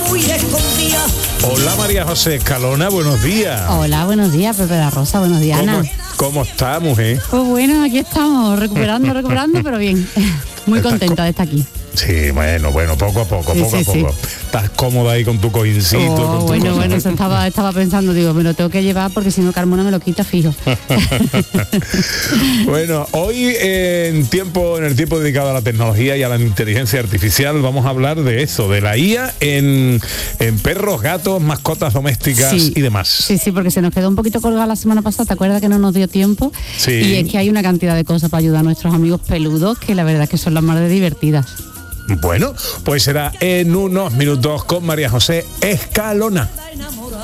muy escondida. Hola María José Escalona, buenos días. Hola, buenos días, Pepe da Rosa, buenos días, Ana. ¿Cómo está, mujer? Pues bueno, aquí estamos, recuperando, pero bien. Muy contenta de estar aquí. Sí, bueno, poco a poco. Sí. Estás cómoda ahí con tu cojincito. Bueno, eso estaba pensando, digo, me lo tengo que llevar porque si no Carmona me lo quita fijo. Bueno, hoy en el tiempo dedicado a la tecnología y a la inteligencia artificial, vamos a hablar de eso, de la IA en perros, gatos, mascotas domésticas y demás. Sí, porque se nos quedó un poquito colgada la semana pasada, ¿te acuerdas que no nos dio tiempo? Sí. Y es que hay una cantidad de cosas para ayudar a nuestros amigos peludos que la verdad es que son las más de divertidas. Bueno, pues será en unos minutos con María José Escalona.